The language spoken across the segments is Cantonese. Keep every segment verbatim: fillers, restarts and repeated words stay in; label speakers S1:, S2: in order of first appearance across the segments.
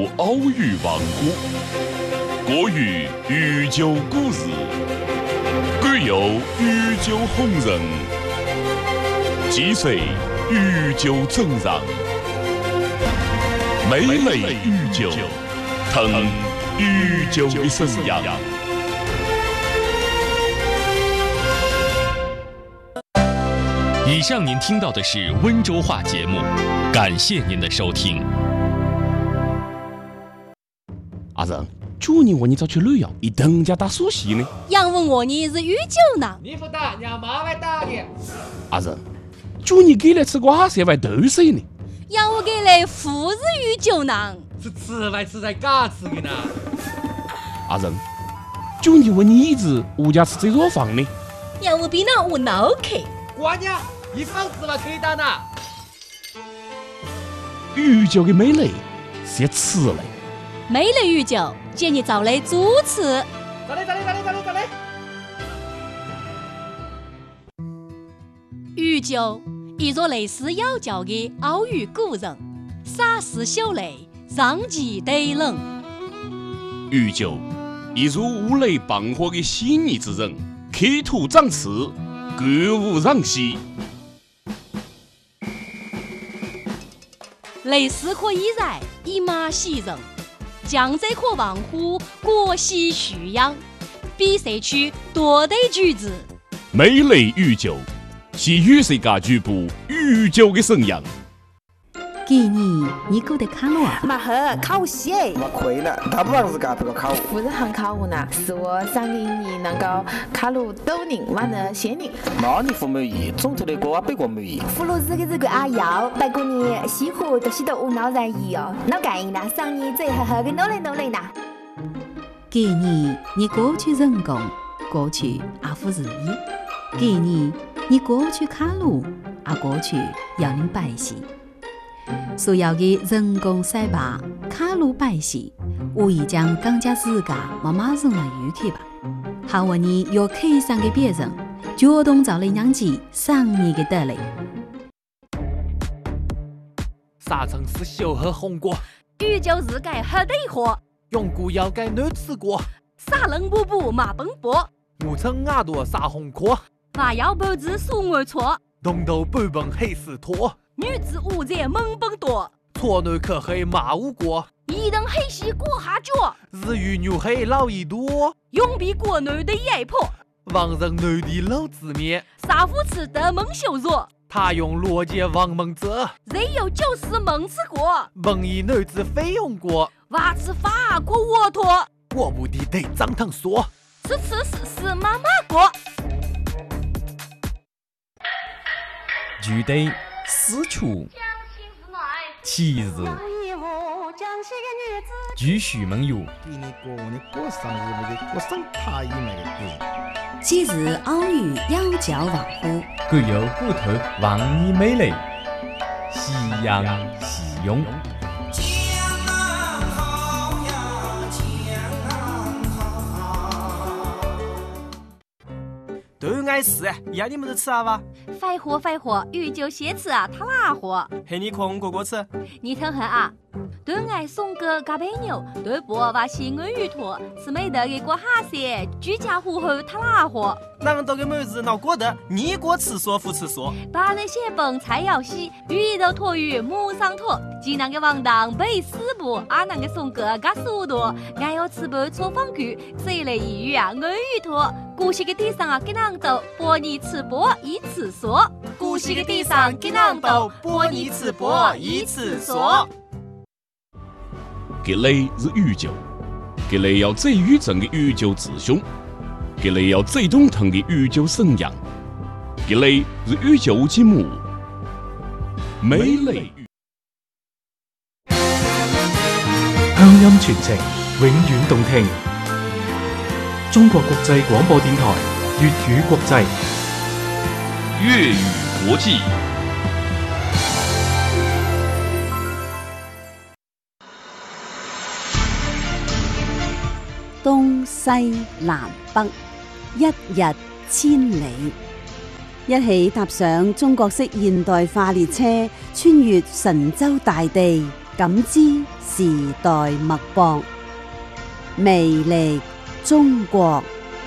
S1: 奥语王国，国语寓久故事，国有寓久红人，积水寓久正让，美类寓久，腾寓久的生阳。
S2: 以上您听到的是温州话节目，感谢您的收听。
S3: 阿仁，去年我你早去旅游，一等家打苏西呢。
S4: 杨问我你是御酒呢？
S5: 你不打，让妈来打你。
S3: 阿仁，去年给来吃瓜色外豆水呢。
S4: 杨我给来富是御酒呢？
S5: 是吃来吃在嘎吃的呢。
S3: 阿仁，去年问你一直物价吃这弱房呢。
S4: 杨我比那我脑壳。
S5: 瓜娘，一房子了可以打呢。
S3: 御酒的美类是吃嘞。
S4: 美类御酒，建议找来主持。
S5: 咋嘞咋嘞咋嘞咋嘞咋嘞？
S4: 御酒，一座类似妖教的奥语古人，洒氏秀雷，上级对人。
S3: 御酒，一座五雷傍火的细腻之人，刻土长刺，歌舞让西。
S4: 类似可以在以马喜人。江浙可望乎国喜蓄养，比赛区多得举子。
S3: 美类御酒，是与世界局部御酒的生养。
S6: 今年你过得卡路啊？
S7: 马赫考西哎！
S8: 我亏了，他不让自家这个考。
S7: 不是很考我呢，是我上年年能够考入斗宁完的县宁。
S8: 那你不满意，总头的歌啊，别个满意。
S9: 葫芦子的这个阿瑶，不过你西湖都是都无脑然意哦，哪介意啦？上年最好好的努力努力啦。
S6: 今年你过去成功，过去阿夫如意；今年你过去卡路，阿过去要您拜喜。所有的人工赛吧、卡路拜喜，无疑将更加自家没马上来预期吧。好我你有开上的别人，主动找来让其上你的得来。
S5: 啥城市小喝红果？
S4: 御酒日改喝得火，
S5: 永固要改难吃过。
S4: 啥人不补马奔波？
S5: 五层牙多啥红壳？
S4: 马要不知数我错，
S5: 东头半本黑死拖。
S4: 女子无在猛奔多，
S5: 错内可黑马无过，
S4: 一等黑西过下脚，
S5: 日与牛黑老一多，
S4: 永比国内的压迫，
S5: 王人内地老子面，
S4: 杀夫吃得蒙羞辱，
S5: 他用罗杰王蒙泽，
S4: 人有九十蒙吃过，
S5: 蒙以女子非用过，
S4: 娃吃法过沃托，
S5: 我不的得张腾说，
S4: 吃吃是是妈妈过，
S10: 具体四处七日继续梦游。
S6: 今日奥语要教王乎？
S10: 各有骨头望你美丽，夕阳夕用。
S11: 都爱吃，要你们都吃啊吧？
S4: 废话废话，御酒先吃啊，他哪货？
S11: 嘿，你空哥哥吃？
S4: 你听下啊，都爱送个嘎贝牛，对不？把西安鱼托，吃美得给过哈些，居家糊后他哪货？
S11: 那么多个妹子闹过的，你过吃说不吃说？
S4: 把那些本菜肴洗，鱼肉托鱼母上托，济南个王当背四步，阿南个送个嘎速度，俺要吃不错方具，这类一鱼啊，安鱼托。古稀个地上啊，给啷斗，播你吃播一次说。
S11: 古稀个地上给啷斗，播你吃播一次说。
S3: 这类是御酒，这类要最宇正的御酒自兄，这类要最懂腾的御酒生养，这类是御酒之母，美类。
S12: 鄉音傳情，永遠動聽。中國國際廣播電台粵語國際
S2: 粵語國際。
S6: 東西南北，一日千里。一起踏上中國式現代化列車，穿越神州大地，
S13: 感知時代脈搏，魅力中國。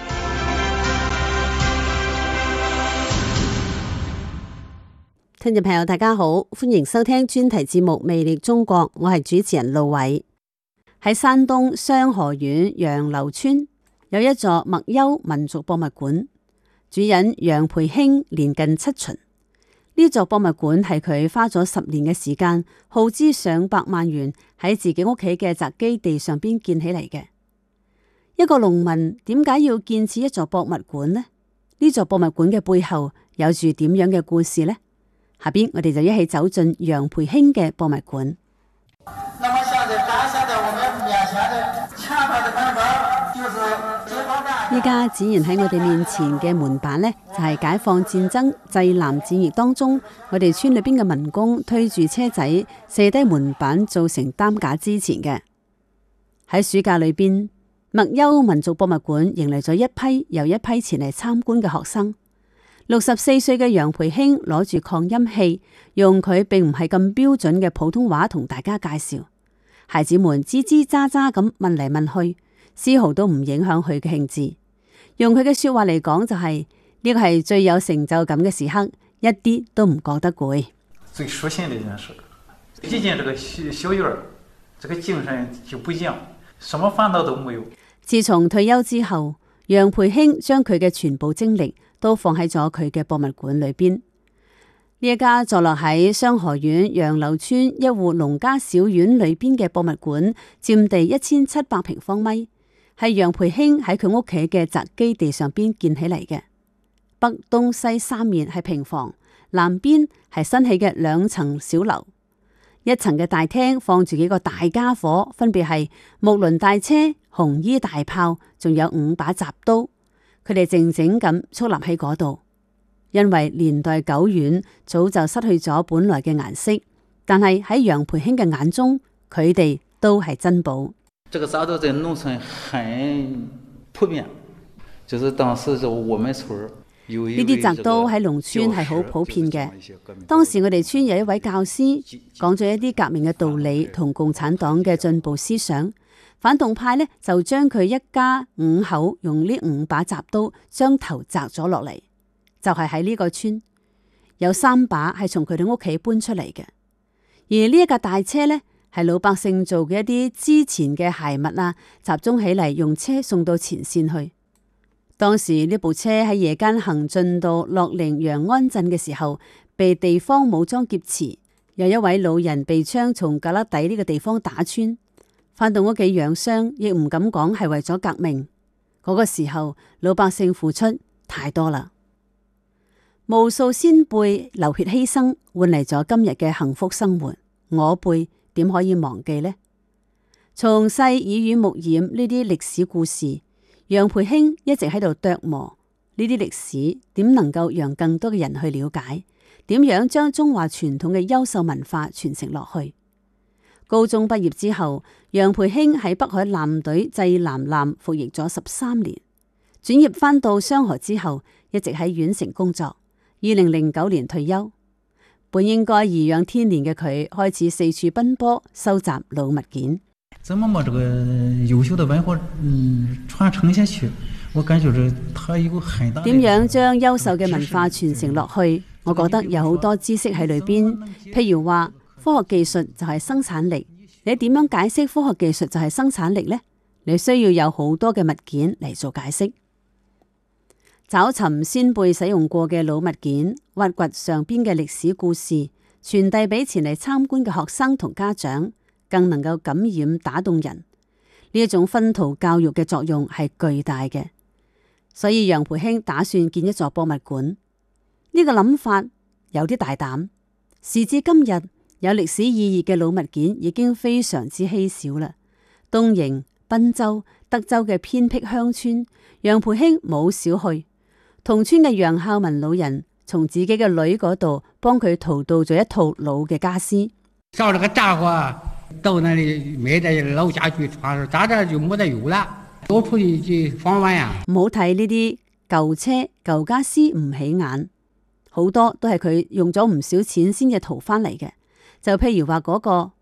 S6: 聽眾朋友大家好，歡迎收聽專題節目《魅力中國》，我係主持人路偉。喺山東商河縣楊柳村有一座麥優民族博物館，主人楊培興年近七旬。呢座博物館係佢花咗十年嘅時間，耗資上百萬元喺自己屋企嘅宅基地上邊建起嚟嘅。一個農民點解要建設一座博物館呢？呢座博物館嘅背後有住點樣嘅故事呢？下邊我哋就一起走進楊培興嘅博物館。
S11: 那麼現在展現在我們面前的前面的門板就是解放戰。
S6: 依家展現喺我哋面前嘅門板呢，就係解放戰爭濟南戰役當中，我哋村裏邊嘅民工推住車仔卸低門板做成擔架支持嘅。喺暑假裏邊，麥優民族博物館迎嚟咗一批又一批前嚟參觀嘅學生。六十四歲嘅楊培興攞住擴音器，用佢並唔係咁標準嘅普通話同大家介紹。孩子們吱吱喳喳咁問嚟問去，絲毫都唔影響佢嘅興致。用佢嘅說話嚟講就係呢個係最有成就感嘅時刻，一啲都唔覺得攰。
S14: 最舒心的一件事，一進這個小小院，這個精神就不一樣，什麼煩惱都沒有。
S6: 自從退休之後，楊培興將佢嘅全部精力都放喺咗佢嘅博物館裏邊。呢一家坐落喺商河縣楊柳村一戶農家小院裏邊嘅博物館，佔地一千七百平方米，係楊培興喺佢屋企嘅宅基地上邊建起嚟嘅。北、東、西三面係平房，南邊係新起嘅兩層小樓。一層嘅大廳放住幾個大家伙，分別係木輪大車、紅衣大炮，仲有五把鍘刀。佢哋靜靜咁矗立喺嗰度。因為年代久遠，早就失去咗本來嘅顏色，但係喺楊培興嘅眼中，佢哋都係珍寶。
S14: 這個鍘刀在農村很普遍，就是當時就我們村有一位
S6: 呢啲鍘刀喺農村係好普遍嘅。當時我哋村有一位教師講咗一啲革命嘅道理同共產黨嘅進步思想，反動派呢就將佢一家五口用呢五把鍘刀將頭鍘咗落嚟。就係喺呢個村有三把係從佢哋屋企搬出嚟嘅，而呢一架大車呢，係老百姓做嘅一啲之前嘅鞋物啊，集中起嚟用車送到前線去。當時呢部車喺夜間行進到樂陵楊安鎮嘅時候，被地方武裝劫持，有一位老人被槍從胳肋底呢個地方打穿，返到屋企養傷，亦唔敢講係為咗革命。嗰個時候老百姓付出太多啦。無數先輩流血犧牲，換嚟咗今日嘅幸福生活。我輩點可以忘記呢？從細耳濡目染呢啲歷史故事，楊培興一直喺度琢磨呢啲歷史點能夠讓更多嘅人去了解，點樣將中華傳統嘅優秀文化傳承落去。高中畢業之後，楊培興喺北海艦隊濟南艦服役咗十三年，轉業返到商河之後，一直喺縣城工作。二零零九年退休，本應該頤養天年嘅佢，開始四處奔波，收集老物件。
S14: 怎麼把這個優秀的文化嗯傳承下去？我感覺這它有很大。
S6: 點樣將優秀嘅文化傳承落去？我覺得有好多知識喺裏邊。譬如話，科學技術就係生產力。你點樣解釋科學技術就係生產力呢？你需要有好多嘅物件嚟做解釋。找尋先輩使用過嘅老物件，挖掘上邊嘅歷史故事，傳遞俾前嚟參觀嘅學生同家長，更能夠感染打動人。呢一種熏陶教育嘅作用係巨大嘅，所以楊培興打算建一座博物館。呢個諗法有啲大膽。時至今日，有歷史意義嘅老物件已經非常之稀少啦。東營、濱州、德州嘅偏僻鄉村，楊培興冇少去。同村嘅楊孝文老人從自己嘅女嗰度幫佢淘到咗一套老嘅家私。
S15: 燒咗個炸貨到那裡買啲老家具穿，炸咗就冇得用啦，攞出去去放玩呀。
S6: 唔好睇呢啲舊車舊家私唔起眼，好多都係佢用咗唔少錢先至淘翻嚟嘅。就譬如話嗰個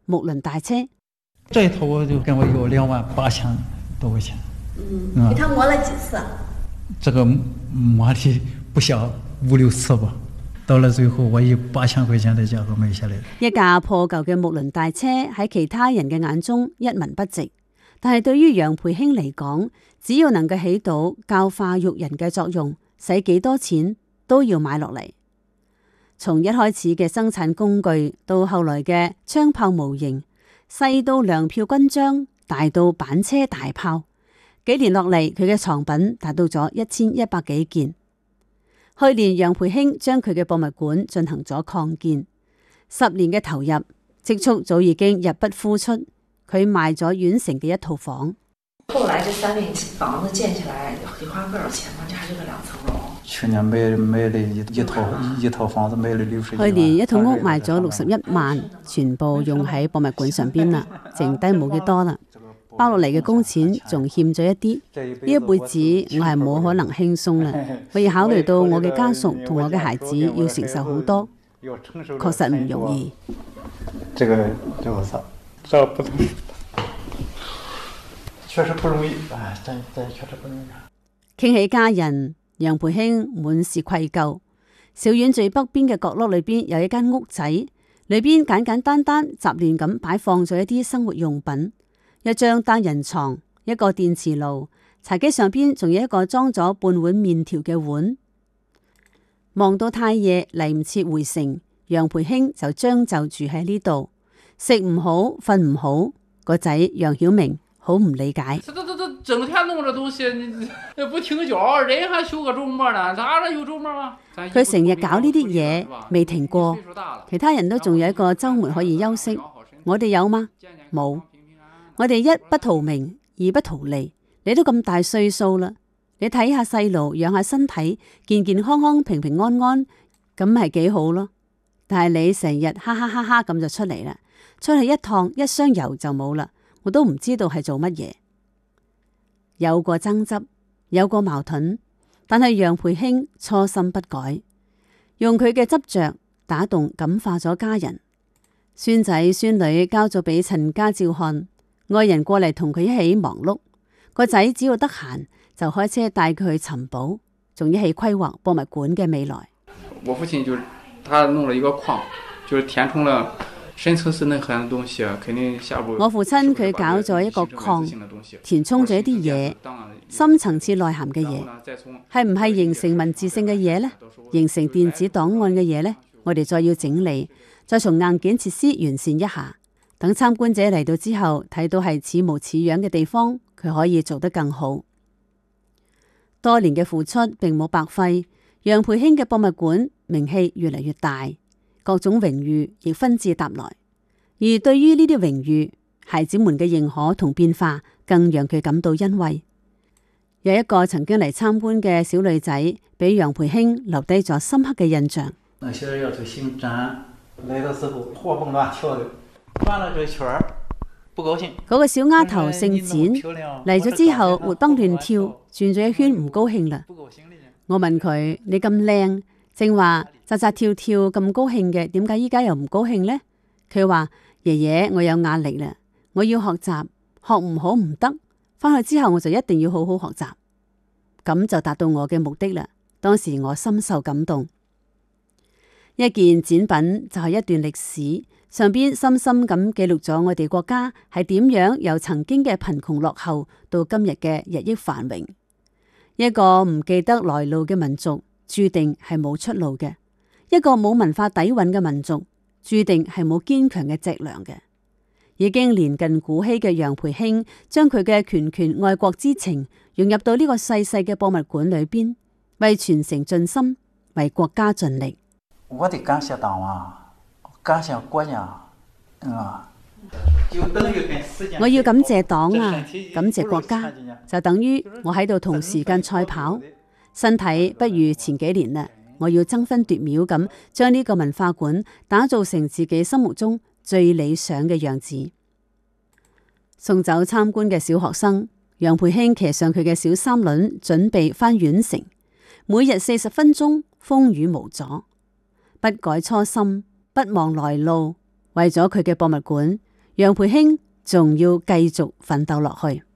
S13: 木輪大車。
S14: 這一套我就跟我要兩萬八千多塊錢。
S16: 嗯，給他磨了幾次？
S14: 這個磨的不下五六次吧。到了最後，我以八千塊錢的價格買下來。
S13: 一架破舊嘅木輪大車喺其他人嘅眼中一文不值，但係對於楊培興嚟講，只要能夠起到教化育人嘅作用，使幾多錢都要買落嚟。從一開始嘅生產工具，到後來嘅槍炮模型，細到糧票軍章，大到板車大炮，幾年落嚟，佢嘅藏品達到咗一千一百幾件。去年楊培興將佢嘅博物館進行咗擴建，十年嘅投入積蓄早已經入不敷出，佢賣咗縣城嘅一套房。
S16: 後來這三棟房子建起來，你花多少錢嗎？這還是個兩層樓。
S14: 去年買買了一一套一套房子買了六十幾萬。
S13: 去年一套屋賣咗六十一萬，全部用喺博物館上邊啦，剩低冇幾多啦。包落嚟嘅工錢仲欠咗一啲，呢一輩子我係冇可能輕鬆啦。我要考慮到我嘅家屬同我嘅孩子要承受好多，確實唔容易。
S14: 這個這個啥，這不同，確實不容易，唉，真真確實不容易。
S13: 傾起家人，楊培興滿是愧疚。小院最北邊嘅角落裏邊有一間屋仔，裏邊簡簡單單雜亂咁擺放咗一啲生活用品。一張單人床，一個電磁爐，茶几上邊仲有一個裝咗半碗麵條嘅碗。忙到太夜嚟唔切回城，楊培興就將就住喺呢度，食唔好，瞓唔好。個仔楊曉明好唔理解。
S17: 這這這整天弄這東西，你不聽教，人還休個周末呢？哪能有周末啊？
S13: 佢成日搞呢啲嘢，未停過。其他人都仲有一個周末可以休息，我哋有嗎？冇。我哋一不圖名，二不圖利。你都咁大歲數啦，你睇下細路，養下身體，健健康康、平平安安，咁係幾好咯。但係你成日哈哈哈哈咁就出嚟啦，出去一趟一箱油就冇啦，我都唔知道係做乜嘢。有過爭執，有過矛盾，但係楊培興初心不改，用佢嘅執着打動感化咗家人。孫仔孫女交咗俾陳家照看。愛人過嚟同佢一起忙碌，個仔只要得閒就開車帶佢去尋寶，仲一起規劃博物館嘅未來。
S17: 我父親就他弄了一個礦，就是填充了深層次內涵的東西，肯定下步。
S13: 我父親佢搞咗一個礦，填充咗一啲嘢，深層次內涵嘅嘢，係唔係形成文字性嘅嘢呢？形成電子檔案嘅嘢呢？我哋再要整理，再從硬件設施完善一下。等參觀者嚟到之後，睇到係似模似樣嘅地方，佢可以做得更好。多年嘅付出並冇白費，楊培興嘅博物館名氣越嚟越大，各種榮譽亦紛至沓來。而對於呢啲榮譽，孩子們嘅認可同變化，更讓佢感到欣慰。有一個曾經嚟參觀嘅小女仔，俾楊培興留低咗深刻嘅印象。
S14: 那小丫頭姓詹，來的時候活蹦亂跳的。轉了個圈，不高興。嗰
S13: 個小丫頭姓展，嚟咗之後活蹦亂跳，轉咗一圈唔高興啦。我問佢：你咁靚，正話扎扎跳跳咁高興嘅，點解依家又唔高興呢？佢話：爺爺，我有壓力啦，我要學習，學唔好唔得，翻去之後我就一定要好好學習，咁就達到我嘅目的啦。當時我深受感動。一件展品就係一段歷史。上邊深深咁記錄咗我哋國家係點樣由曾經嘅貧窮落後到今日嘅日益繁榮。一個唔記得來路嘅民族，注定係冇出路嘅；一個冇文化底蘊嘅民族，注定係冇堅強嘅脊梁嘅。已經年近古稀嘅楊培興，將佢嘅拳拳愛國之情融入到呢個細細嘅博物館裏邊，為傳承盡心，為國家盡力。
S14: 我得感謝黨啊！感謝國家，啊！
S13: 我要感謝黨啊，感謝國家，就等於我喺度同時間賽跑，身體不如前幾年啦。我要爭分奪秒咁將呢個文化館打造成自己心目中最理想嘅樣子。送走參觀嘅小學生，楊培興騎上佢嘅小三輪，準備返縣城。每日四十分鐘，風雨無阻，不改初心。不忘來路，為咗佢嘅博物館， 楊培興仲要繼續奮鬥落去。